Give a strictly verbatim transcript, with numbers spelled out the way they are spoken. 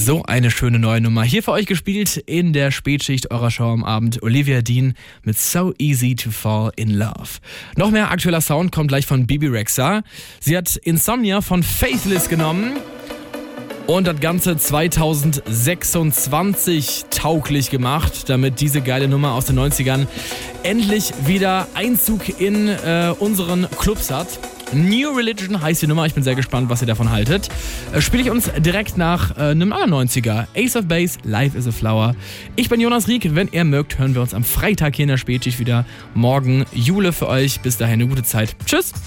So eine schöne neue Nummer. Hier für euch gespielt in der Spätschicht eurer Show am Abend. Olivia Dean mit So Easy to Fall in Love. Noch mehr aktueller Sound kommt gleich von Bebe Rexha. Sie hat Insomnia von Faithless genommen und das Ganze zwanzig sechsundzwanzig tauglich gemacht, damit diese geile Nummer aus den neunzigern endlich wieder Einzug in äh, unseren Clubs hat. New Religion heißt die Nummer, ich bin sehr gespannt, was ihr davon haltet. Äh, Spiele ich uns direkt nach äh, einem anderen neunziger. Ace of Base, Life is a Flower. Ich bin Jonas Rieck, wenn ihr mögt, hören wir uns am Freitag hier in der Spätschicht wieder. Morgen Jule für euch, bis dahin eine gute Zeit. Tschüss!